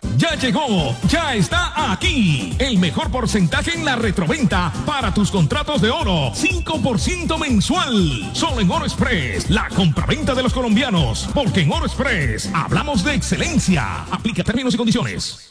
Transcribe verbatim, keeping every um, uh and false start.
Ya llegó, ya está aquí. El mejor porcentaje en la retroventa para tus contratos de oro. cinco por ciento mensual. Solo en Oro Express, la compraventa de los colombianos. Porque en Oro Express hablamos de excelencia. Aplica términos y condiciones.